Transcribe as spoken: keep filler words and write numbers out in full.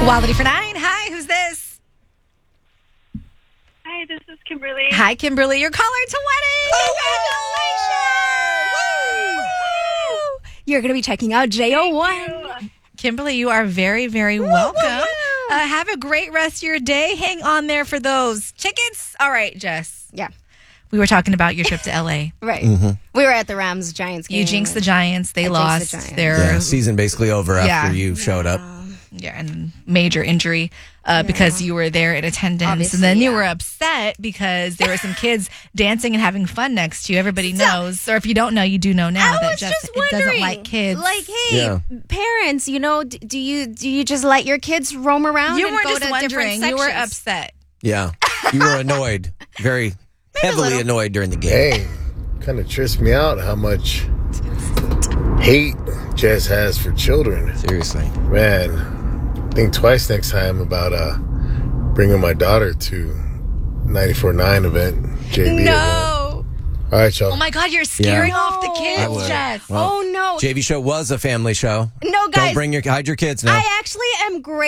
Quality for nine. Hi, who's this? Hi, this is Kimberly. Hi, Kimberly. You're caller to wedding. Congratulations! You're going to be checking out J O one. Kimberly, you are very, very welcome. Uh, have a great rest of your day. Hang on there for those tickets. All right, Jess. Yeah. We were talking about your trip to L A. Right. Mm-hmm. We were at the Rams Giants game. You jinxed the Giants. They I lost jinxed the Giants. their Yeah, season basically over after Yeah. you showed up. yeah, and major injury uh, because you were there in attendance. Obviously, and then you yeah. were upset because there were some kids dancing and having fun next to you. Everybody knows. Or if you don't know, you do know now I that was Jess just it wondering, doesn't like kids. Like, hey, Yeah. parents, you know, d- do you do you just let your kids roam around? you and weren't go just to wondering. different You were sections? upset. Yeah. You were annoyed. Very heavily little. annoyed during the game. Hey, kind of trips me out how much hate Jess has for children. Seriously. Man, think twice next time about uh, bringing my daughter to ninety-four point nine event, J B event. No. All right, y'all. Oh my God, you're scaring Yeah. off the I kids, would. Jess. Well, Oh, no. J V show was a family show. No, guys. Don't bring your hide your kids now. I actually am great.